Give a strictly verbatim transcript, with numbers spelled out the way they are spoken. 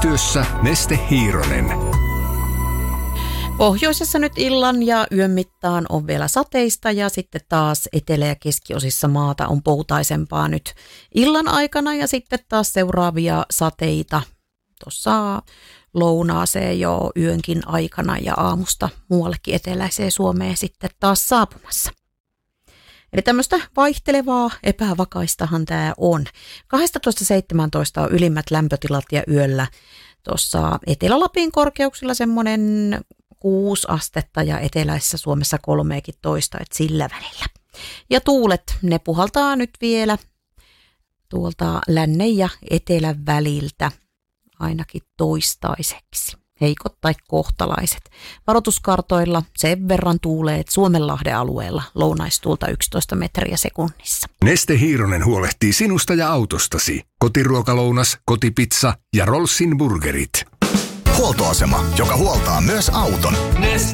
Yhteistyössä Neste Hiironen. Pohjoisessa nyt illan ja yön mittaan on vielä sateista ja sitten taas etelä- ja keskiosissa maata on poutaisempaa nyt illan aikana ja sitten taas seuraavia sateita tuossa lounaaseen jo yönkin aikana ja aamusta muuallekin eteläiseen Suomeen sitten taas saapumassa. Eli tämmöistä vaihtelevaa epävakaistahan tämä on. kaksitoista seitsemäntoista on ylimmät lämpötilat ja yöllä tuossa Etelä-Lapin korkeuksilla semmoinen kuusi astetta ja eteläisessä Suomessa kolmeakin toista, että sillä välillä. Ja tuulet, ne puhaltaa nyt vielä tuolta lännen ja etelän väliltä ainakin toistaiseksi. Heikot tai kohtalaiset. Varoituskartoilla sen verran tuulee, että Suomenlahden alueella lounaistuulta yksitoista metriä sekunnissa. Neste Hiironen huolehtii sinusta ja autostasi. Kotiruokalounas, kotipizza ja Rollsin burgerit. Huoltoasema, joka huoltaa myös auton. Neste.